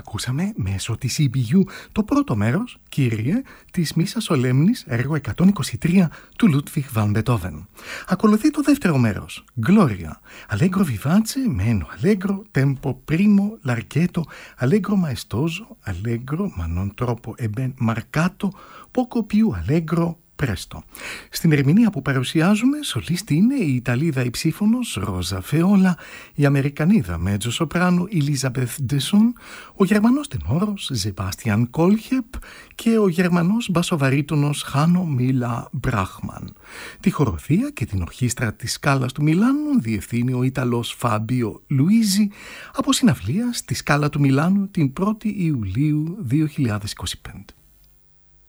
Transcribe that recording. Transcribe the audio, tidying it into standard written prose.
ακούσαμε μέσω της EBU το πρώτο μέρος, κύριε, της Μίσσα Σολέμνης, έργο 123 του Λούτβιχ Βαν Μπετόβεν. Ακολουθεί το δεύτερο μέρος, Gloria, Allegro vivace, meno allegro, tempo primo, larghetto, allegro maestoso, allegro ma non troppo e ben marcato, poco più allegro, presto. Στην ερμηνεία που παρουσιάζουμε, σολίστη είναι η Ιταλίδα υψήφωνος Ρόζα Φεόλα, η Αμερικανίδα μέτζο σοπράνο Ελίζαμπεθ Ντεσόν, ο Γερμανός τενόρος Ζεμπάστιαν Κόλχεπ και ο Γερμανός μπασοβαρίτονος Χάνο Μίλα Μπράχμαν. Τη χοροθεία και την ορχήστρα της Σκάλας του Μιλάνου διευθύνει ο Ιταλός Φάμπιο Λουίζι από συναυλία στη Σκάλα του Μιλάνου την 1η Ιουλίου 2025.